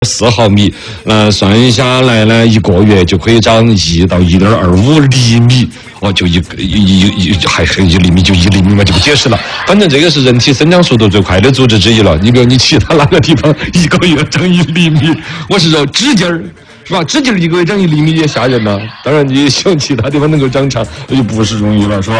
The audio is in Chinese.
4毫米，算下来呢，一个月就可以长1到1.25厘米。哦，就还1厘米就1厘米嘛，就不解释了。反正这个是人体生长速度最快的组织之一了。你比如你其他哪个地方一个月长1厘米，我是说指尖儿。是吧？指尖一个月长1厘米也吓人了。当然，你想其他地方能够长长，那就不是容易了，是吧？